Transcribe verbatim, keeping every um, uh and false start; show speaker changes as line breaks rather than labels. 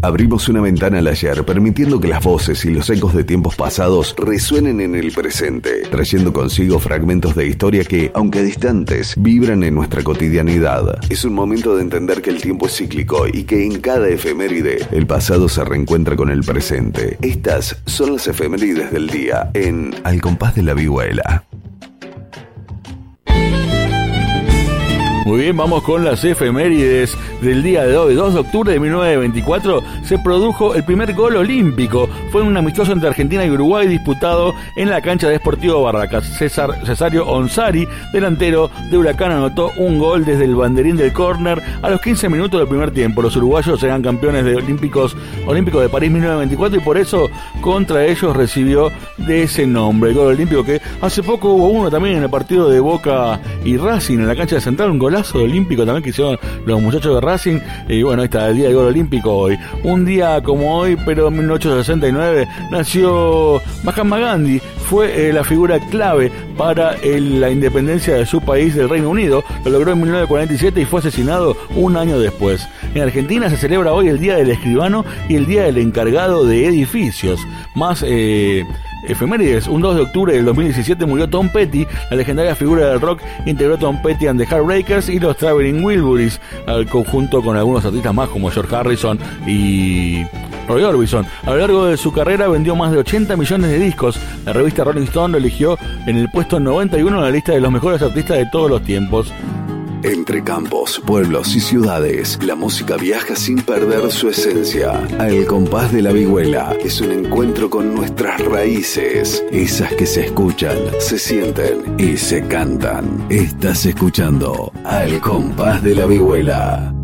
Abrimos una ventana al ayer, permitiendo que las voces y los ecos de tiempos pasados resuenen en el presente, trayendo consigo fragmentos de historia que, aunque distantes, vibran en nuestra cotidianidad. Es un momento de entender que el tiempo es cíclico y que en cada efeméride el pasado se reencuentra con el presente. Estas son las efemérides del día en Al compás de la vihuela.
Muy bien, vamos con las efemérides del día de hoy. dos de octubre de mil novecientos veinticuatro se produjo el primer gol olímpico. Fue un amistoso entre Argentina y Uruguay disputado en la cancha de Sportivo Barracas. César, Cesario Onsari, delantero de Huracán, anotó un gol desde el banderín del córner a los quince minutos del primer tiempo. Los uruguayos serán campeones de Olímpicos, Olímpicos de París mil novecientos veinticuatro y por eso contra ellos recibió de ese nombre. El gol olímpico, que hace poco hubo uno también en el partido de Boca y Racing en la cancha de Central, un gol de olímpico también que hicieron los muchachos de Racing. Y bueno, ahí está el día del gol olímpico hoy. Un día como hoy, pero en mil novecientos sesenta y nueve, nació Mahatma Gandhi. Fue eh, la figura clave para el, la independencia de su país, del Reino Unido. Lo logró en mil novecientos cuarenta y siete y fue asesinado un año después. En Argentina se celebra hoy el Día del Escribano y el Día del Encargado de Edificios. Más eh, efemérides. Un dos de octubre del dos mil diecisiete murió Tom Petty, la legendaria figura del rock. Integró Tom Petty and the Heartbreakers y los Traveling Wilburys, al conjunto con algunos artistas más como George Harrison y Roy Orbison. A lo largo de su carrera vendió más de ochenta millones de discos. La revista Rolling Stone lo eligió en el puesto noventa y uno en la lista de los mejores artistas de todos los tiempos.
Entre campos, pueblos y ciudades, la música viaja sin perder su esencia. Al compás de la vihuela es un encuentro con nuestras raíces, esas que se escuchan, se sienten y se cantan. Estás escuchando Al compás de la vihuela.